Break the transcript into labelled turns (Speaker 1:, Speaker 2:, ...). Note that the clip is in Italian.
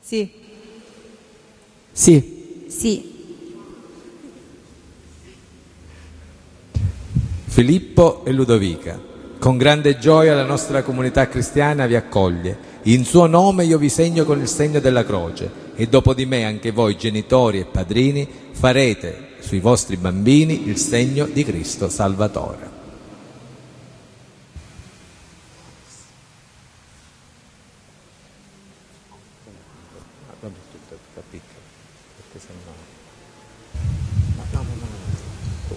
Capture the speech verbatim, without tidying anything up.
Speaker 1: Sì.
Speaker 2: Sì.
Speaker 1: Sì.
Speaker 3: Filippo e Ludovica, con grande gioia la nostra comunità cristiana vi accoglie. In suo nome io vi segno con il segno della croce e dopo di me anche voi genitori e padrini farete sui vostri bambini il segno di Cristo Salvatore.